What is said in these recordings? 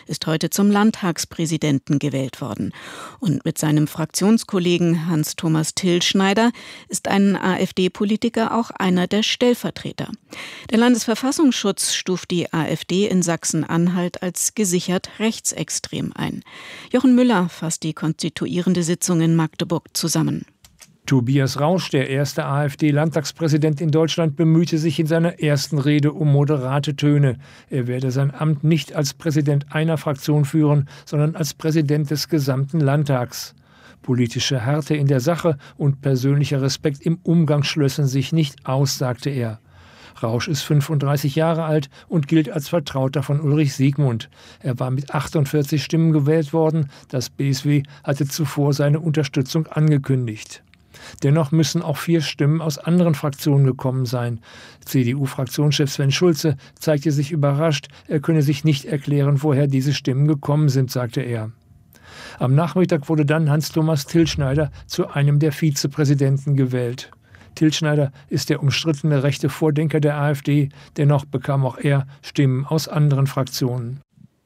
ist heute zum Landtagspräsidenten gewählt worden. Und mit seinem Fraktionskollegen Hans-Thomas Tilschneider ist ein AfD-Politiker auch einer der Stellvertreter. Der Landesverfassungsschutz stuft die AfD in Sachsen-Anhalt als gesichert rechtsextrem ein. Jochen Müller fasst die konstituierende Sitzung in Magdeburg zusammen. Tobias Rausch, der erste AfD-Landtagspräsident in Deutschland, bemühte sich in seiner ersten Rede um moderate Töne. Er werde sein Amt nicht als Präsident einer Fraktion führen, sondern als Präsident des gesamten Landtags. Politische Härte in der Sache und persönlicher Respekt im Umgang schlössen sich nicht aus, sagte er. Rausch ist 35 Jahre alt und gilt als Vertrauter von Ulrich Siegmund. Er war mit 48 Stimmen gewählt worden. Das BSW hatte zuvor seine Unterstützung angekündigt. Dennoch müssen auch 4 Stimmen aus anderen Fraktionen gekommen sein. CDU-Fraktionschef Sven Schulze zeigte sich überrascht. Er könne sich nicht erklären, woher diese Stimmen gekommen sind, sagte er. Am Nachmittag wurde dann Hans-Thomas Tilschneider zu einem der Vizepräsidenten gewählt. Tilschneider ist der umstrittene rechte Vordenker der AfD. Dennoch bekam auch er Stimmen aus anderen Fraktionen.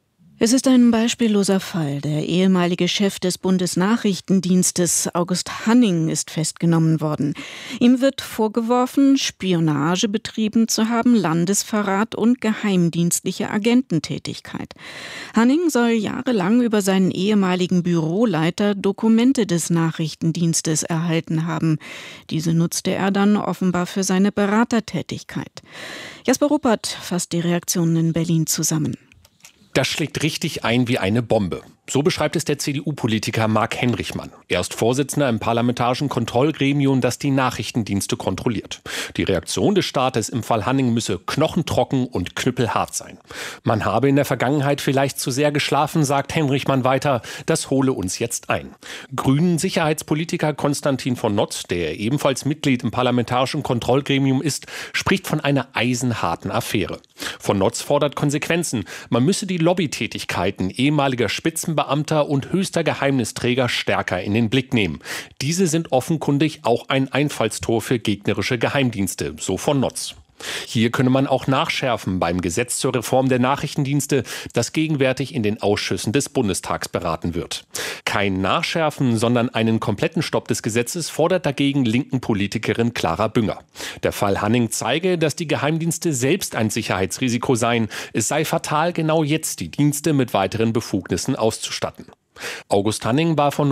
Es ist ein beispielloser Fall. Der ehemalige Chef des Bundesnachrichtendienstes, August Hanning, ist festgenommen worden. Ihm wird vorgeworfen, Spionage betrieben zu haben, Landesverrat und geheimdienstliche Agententätigkeit. Hanning soll jahrelang über seinen ehemaligen Büroleiter Dokumente des Nachrichtendienstes erhalten haben. Diese nutzte er dann offenbar für seine Beratertätigkeit. Jasper Ruppert fasst die Reaktionen in Berlin zusammen. Das schlägt richtig ein wie eine Bombe. So beschreibt es der CDU-Politiker Marc Henrichmann. Er ist Vorsitzender im parlamentarischen Kontrollgremium, das die Nachrichtendienste kontrolliert. Die Reaktion des Staates im Fall Hanning müsse knochentrocken und knüppelhart sein. Man habe in der Vergangenheit vielleicht zu sehr geschlafen, sagt Henrichmann weiter. Das hole uns jetzt ein. Grünen-Sicherheitspolitiker Konstantin von Notz, der ebenfalls Mitglied im parlamentarischen Kontrollgremium ist, spricht von einer eisenharten Affäre. Von Notz fordert Konsequenzen. Man müsse die Lobbytätigkeiten ehemaliger Spitzenbeamter und höchster Geheimnisträger stärker in den Blick nehmen. Diese sind offenkundig auch ein Einfallstor für gegnerische Geheimdienste, so von Notz. Hier könne man auch nachschärfen beim Gesetz zur Reform der Nachrichtendienste, das gegenwärtig in den Ausschüssen des Bundestags beraten wird. Kein Nachschärfen, sondern einen kompletten Stopp des Gesetzes fordert dagegen linken Politikerin Clara Bünger. Der Fall Hanning zeige, dass die Geheimdienste selbst ein Sicherheitsrisiko seien. Es sei fatal, genau jetzt die Dienste mit weiteren Befugnissen auszustatten. August Hanning war von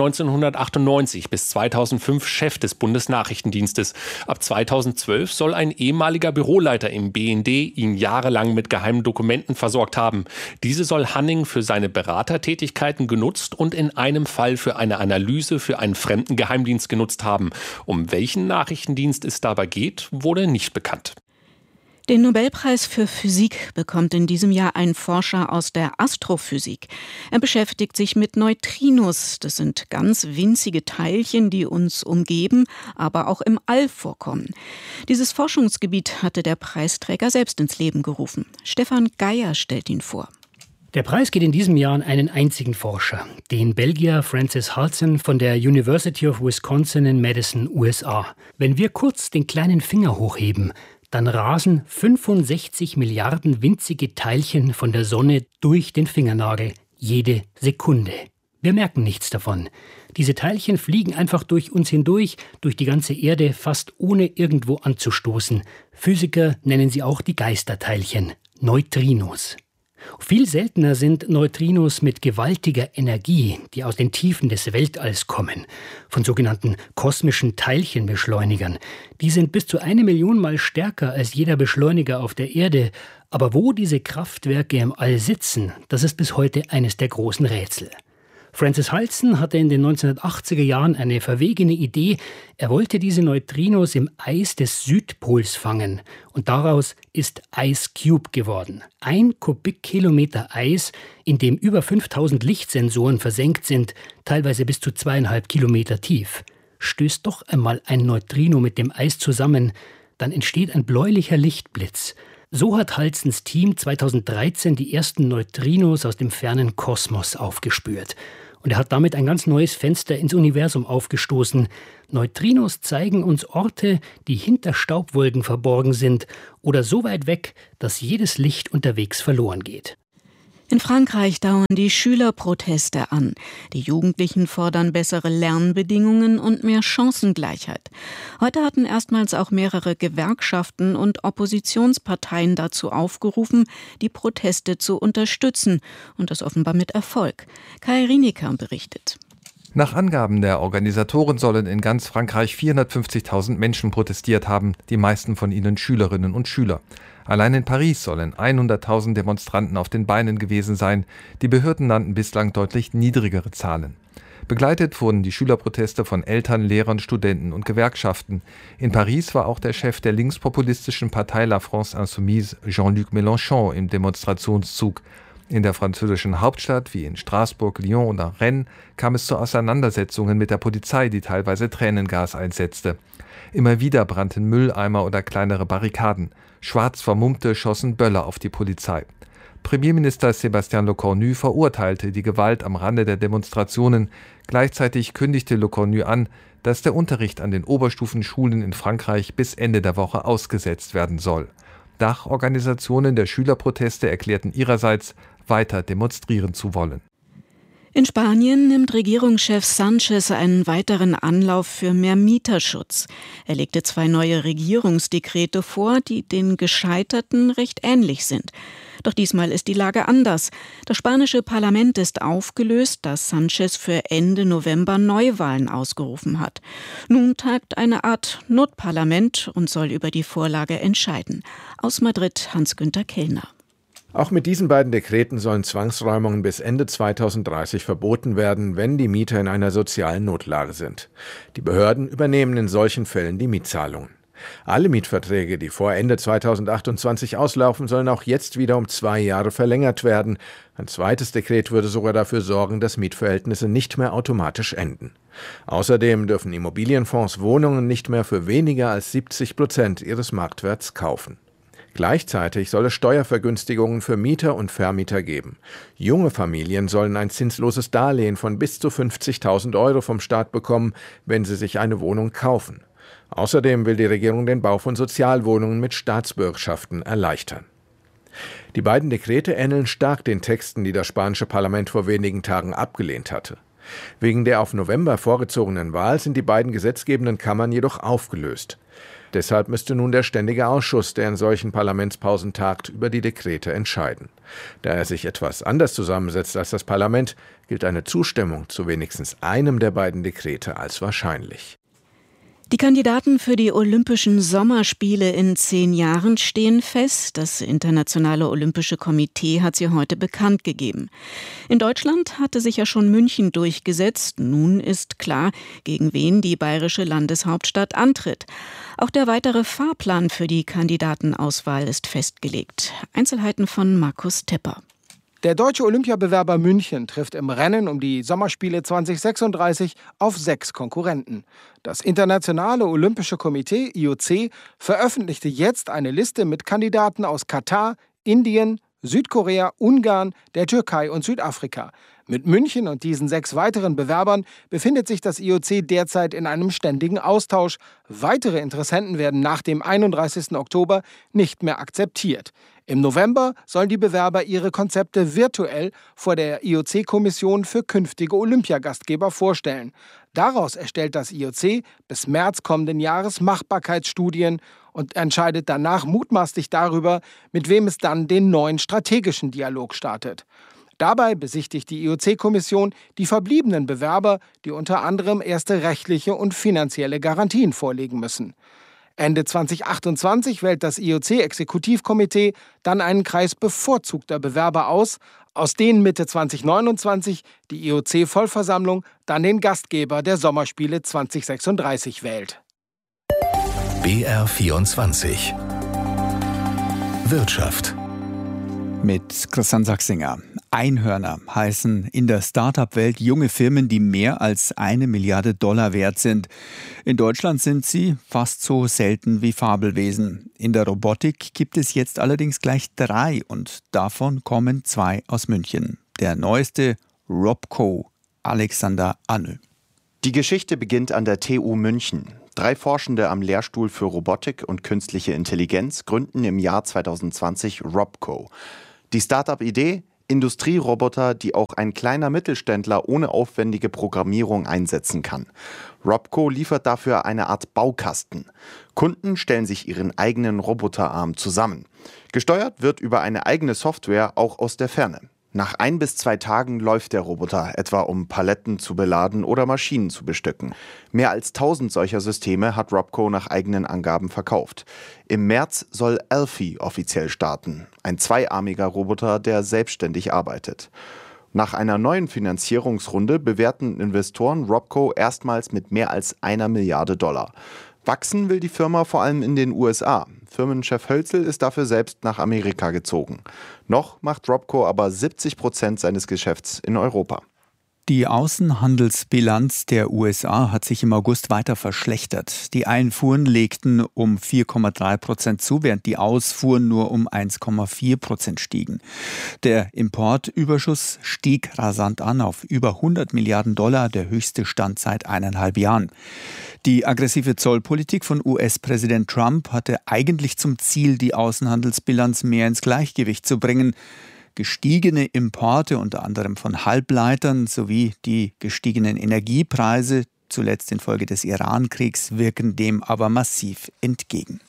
1998 bis 2005 Chef des Bundesnachrichtendienstes. Ab 2012 soll ein ehemaliger Büroleiter im BND ihn jahrelang mit geheimen Dokumenten versorgt haben. Diese soll Hanning für seine Beratertätigkeiten genutzt und in einem Fall für eine Analyse für einen fremden Geheimdienst genutzt haben. Um welchen Nachrichtendienst es dabei geht, wurde nicht bekannt. Den Nobelpreis für Physik bekommt in diesem Jahr ein Forscher aus der Astrophysik. Er beschäftigt sich mit Neutrinos. Das sind ganz winzige Teilchen, die uns umgeben, aber auch im All vorkommen. Dieses Forschungsgebiet hatte der Preisträger selbst ins Leben gerufen. Stefan Geier stellt ihn vor. Der Preis geht in diesem Jahr an einen einzigen Forscher, den Belgier Francis Halsen von der University of Wisconsin in Madison, USA. Wenn wir kurz den kleinen Finger hochheben, dann rasen 65 Milliarden winzige Teilchen von der Sonne durch den Fingernagel, jede Sekunde. Wir merken nichts davon. Diese Teilchen fliegen einfach durch uns hindurch, durch die ganze Erde, fast ohne irgendwo anzustoßen. Physiker nennen sie auch die Geisterteilchen, Neutrinos. Viel seltener sind Neutrinos mit gewaltiger Energie, die aus den Tiefen des Weltalls kommen, von sogenannten kosmischen Teilchenbeschleunigern. Die sind bis zu 1 Million Mal stärker als jeder Beschleuniger auf der Erde. Aber wo diese Kraftwerke im All sitzen, das ist bis heute eines der großen Rätsel. Francis Halsen hatte in den 1980er Jahren eine verwegene Idee. Er wollte diese Neutrinos im Eis des Südpols fangen. Und daraus ist Ice Cube geworden. 1 Kubikkilometer Eis, in dem über 5000 Lichtsensoren versenkt sind, teilweise bis zu 2,5 Kilometer tief. Stößt doch einmal ein Neutrino mit dem Eis zusammen, dann entsteht ein bläulicher Lichtblitz. So hat Halsens Team 2013 die ersten Neutrinos aus dem fernen Kosmos aufgespürt. Und er hat damit ein ganz neues Fenster ins Universum aufgestoßen. Neutrinos zeigen uns Orte, die hinter Staubwolken verborgen sind oder so weit weg, dass jedes Licht unterwegs verloren geht. In Frankreich dauern die Schülerproteste an. Die Jugendlichen fordern bessere Lernbedingungen und mehr Chancengleichheit. Heute hatten erstmals auch mehrere Gewerkschaften und Oppositionsparteien dazu aufgerufen, die Proteste zu unterstützen. Und das offenbar mit Erfolg. Kai Rienecker berichtet. Nach Angaben der Organisatoren sollen in ganz Frankreich 450.000 Menschen protestiert haben, die meisten von ihnen Schülerinnen und Schüler. Allein in Paris sollen 100.000 Demonstranten auf den Beinen gewesen sein. Die Behörden nannten bislang deutlich niedrigere Zahlen. Begleitet wurden die Schülerproteste von Eltern, Lehrern, Studenten und Gewerkschaften. In Paris war auch der Chef der linkspopulistischen Partei La France Insoumise, Jean-Luc Mélenchon, im Demonstrationszug. In der französischen Hauptstadt, wie in Straßburg, Lyon oder Rennes, kam es zu Auseinandersetzungen mit der Polizei, die teilweise Tränengas einsetzte. Immer wieder brannten Mülleimer oder kleinere Barrikaden. Schwarz Vermummte schossen Böller auf die Polizei. Premierminister Sébastien Lecornu verurteilte die Gewalt am Rande der Demonstrationen. Gleichzeitig kündigte Lecornu an, dass der Unterricht an den Oberstufenschulen in Frankreich bis Ende der Woche ausgesetzt werden soll. Dachorganisationen der Schülerproteste erklärten ihrerseits, weiter demonstrieren zu wollen. In Spanien nimmt Regierungschef Sánchez einen weiteren Anlauf für mehr Mieterschutz. Er legte 2 neue Regierungsdekrete vor, die den gescheiterten recht ähnlich sind. Doch diesmal ist die Lage anders. Das spanische Parlament ist aufgelöst, das Sánchez für Ende November Neuwahlen ausgerufen hat. Nun tagt eine Art Notparlament und soll über die Vorlage entscheiden. Aus Madrid Hans-Günther Kellner. Auch mit diesen beiden Dekreten sollen Zwangsräumungen bis Ende 2030 verboten werden, wenn die Mieter in einer sozialen Notlage sind. Die Behörden übernehmen in solchen Fällen die Mietzahlungen. Alle Mietverträge, die vor Ende 2028 auslaufen, sollen auch jetzt wieder um 2 Jahre verlängert werden. Ein zweites Dekret würde sogar dafür sorgen, dass Mietverhältnisse nicht mehr automatisch enden. Außerdem dürfen Immobilienfonds Wohnungen nicht mehr für weniger als 70% ihres Marktwerts kaufen. Gleichzeitig soll es Steuervergünstigungen für Mieter und Vermieter geben. Junge Familien sollen ein zinsloses Darlehen von bis zu 50.000 € vom Staat bekommen, wenn sie sich eine Wohnung kaufen. Außerdem will die Regierung den Bau von Sozialwohnungen mit Staatsbürgschaften erleichtern. Die beiden Dekrete ähneln stark den Texten, die das spanische Parlament vor wenigen Tagen abgelehnt hatte. Wegen der auf November vorgezogenen Wahl sind die beiden gesetzgebenden Kammern jedoch aufgelöst. Deshalb müsste nun der Ständige Ausschuss, der in solchen Parlamentspausen tagt, über die Dekrete entscheiden. Da er sich etwas anders zusammensetzt als das Parlament, gilt eine Zustimmung zu wenigstens einem der beiden Dekrete als wahrscheinlich. Die Kandidaten für die Olympischen Sommerspiele in 10 Jahren stehen fest. Das Internationale Olympische Komitee hat sie heute bekannt gegeben. In Deutschland hatte sich ja schon München durchgesetzt. Nun ist klar, gegen wen die bayerische Landeshauptstadt antritt. Auch der weitere Fahrplan für die Kandidatenauswahl ist festgelegt. Einzelheiten von Markus Tepper. Der deutsche Olympiabewerber München trifft im Rennen um die Sommerspiele 2036 auf 6 Konkurrenten. Das Internationale Olympische Komitee, IOC, veröffentlichte jetzt eine Liste mit Kandidaten aus Katar, Indien, Südkorea, Ungarn, der Türkei und Südafrika. Mit München und diesen 6 weiteren Bewerbern befindet sich das IOC derzeit in einem ständigen Austausch. Weitere Interessenten werden nach dem 31. Oktober nicht mehr akzeptiert. Im November sollen die Bewerber ihre Konzepte virtuell vor der IOC-Kommission für künftige Olympiagastgeber vorstellen. Daraus erstellt das IOC bis März kommenden Jahres Machbarkeitsstudien und entscheidet danach mutmaßlich darüber, mit wem es dann den neuen strategischen Dialog startet. Dabei besichtigt die IOC-Kommission die verbliebenen Bewerber, die unter anderem erste rechtliche und finanzielle Garantien vorlegen müssen. Ende 2028 wählt das IOC-Exekutivkomitee dann einen Kreis bevorzugter Bewerber aus denen Mitte 2029 die IOC-Vollversammlung dann den Gastgeber der Sommerspiele 2036 wählt. BR24 Wirtschaft mit Christian Sachsinger. Einhörner heißen in der Start-up-Welt junge Firmen, die mehr als $1 Milliarde wert sind. In Deutschland sind sie fast so selten wie Fabelwesen. In der Robotik gibt es jetzt allerdings gleich 3 und davon kommen 2 aus München. Der neueste Robco, Alexander Annö. Die Geschichte beginnt an der TU München. 3 Forschende am Lehrstuhl für Robotik und künstliche Intelligenz gründen im Jahr 2020 Robco. Die Start-up-Idee: Industrieroboter, die auch ein kleiner Mittelständler ohne aufwendige Programmierung einsetzen kann. Robco liefert dafür eine Art Baukasten. Kunden stellen sich ihren eigenen Roboterarm zusammen. Gesteuert wird über eine eigene Software auch aus der Ferne. Nach 1 bis 2 Tagen läuft der Roboter, etwa um Paletten zu beladen oder Maschinen zu bestücken. Mehr als 1000 solcher Systeme hat Robco nach eigenen Angaben verkauft. Im März soll Alfie offiziell starten, ein zweiarmiger Roboter, der selbstständig arbeitet. Nach einer neuen Finanzierungsrunde bewerten Investoren Robco erstmals mit mehr als $1 Milliarde. Wachsen will die Firma vor allem in den USA. Firmenchef Hölzel ist dafür selbst nach Amerika gezogen. Noch macht Robco aber 70% seines Geschäfts in Europa. Die Außenhandelsbilanz der USA hat sich im August weiter verschlechtert. Die Einfuhren legten um 4,3% zu, während die Ausfuhren nur um 1,4% stiegen. Der Importüberschuss stieg rasant an auf über $100 Milliarden, der höchste Stand seit 1,5 Jahren. Die aggressive Zollpolitik von US-Präsident Trump hatte eigentlich zum Ziel, die Außenhandelsbilanz mehr ins Gleichgewicht zu bringen. Gestiegene Importe, unter anderem von Halbleitern, sowie die gestiegenen Energiepreise, zuletzt infolge des Iran-Kriegs, wirken dem aber massiv entgegen.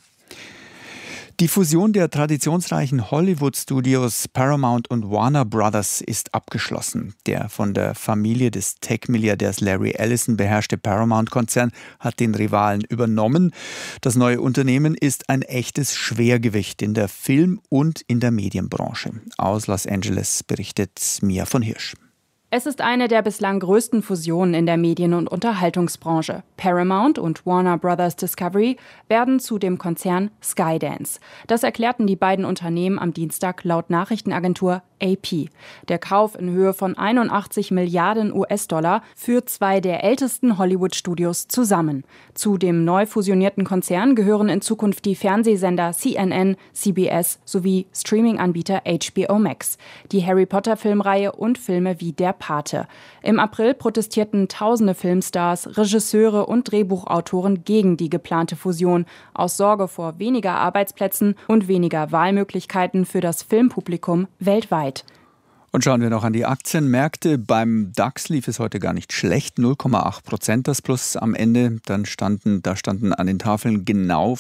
Die Fusion der traditionsreichen Hollywood-Studios Paramount und Warner Brothers ist abgeschlossen. Der von der Familie des Tech-Milliardärs Larry Ellison beherrschte Paramount-Konzern hat den Rivalen übernommen. Das neue Unternehmen ist ein echtes Schwergewicht in der Film- und in der Medienbranche. Aus Los Angeles berichtet Mia von Hirsch. Es ist eine der bislang größten Fusionen in der Medien- und Unterhaltungsbranche. Paramount und Warner Brothers Discovery werden zu dem Konzern Skydance. Das erklärten die beiden Unternehmen am Dienstag laut Nachrichtenagentur AP. Der Kauf in Höhe von 81 Milliarden US-Dollar führt 2 der ältesten Hollywood-Studios zusammen. Zu dem neu fusionierten Konzern gehören in Zukunft die Fernsehsender CNN, CBS sowie Streaming-Anbieter HBO Max, die Harry-Potter-Filmreihe und Filme wie Der Pate. Im April protestierten tausende Filmstars, Regisseure und Drehbuchautoren gegen die geplante Fusion aus Sorge vor weniger Arbeitsplätzen und weniger Wahlmöglichkeiten für das Filmpublikum weltweit. Und schauen wir noch an die Aktienmärkte. Beim DAX lief es heute gar nicht schlecht, 0,8% das Plus am Ende. Da standen an den Tafeln genau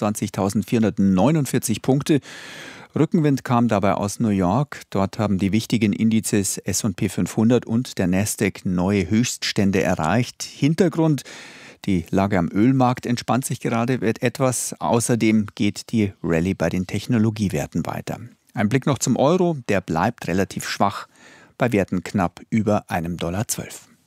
25.449 Punkte. Rückenwind kam dabei aus New York. Dort haben die wichtigen Indizes S&P 500 und der Nasdaq neue Höchststände erreicht. Hintergrund: die Lage am Ölmarkt entspannt sich gerade etwas. Außerdem geht die Rallye bei den Technologiewerten weiter. Ein Blick noch zum Euro, der bleibt relativ schwach, bei Werten knapp über $1,12.